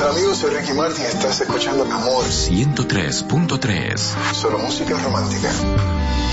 Hola amigos, soy Ricky Martin, estás escuchando Amor 103.3. Solo música romántica.